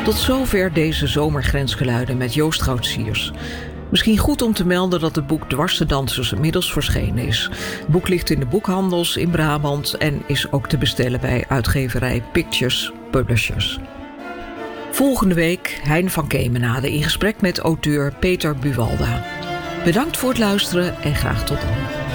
Tot zover deze zomergrensgeluiden met Joost Goudsiers. Misschien goed om te melden dat het boek Dwars de Dansers inmiddels verschenen is. Het boek ligt in de boekhandels in Brabant en is ook te bestellen bij uitgeverij Pictures Publishers. Volgende week Hein van Kemenade in gesprek met auteur Peter Buwalda. Bedankt voor het luisteren en graag tot dan.